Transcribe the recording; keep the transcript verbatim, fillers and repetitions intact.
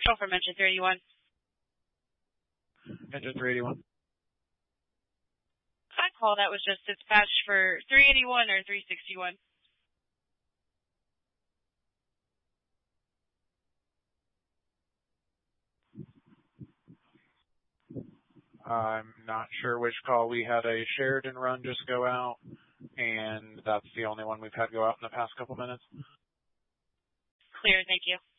Control from engine three eighty-one. Engine three eighty-one. I call that was just dispatched for three eighty-one or three sixty-one. I'm not sure which call. We had a Sheridan run just go out, and that's the only one we've had go out in the past couple minutes. Clear, thank you.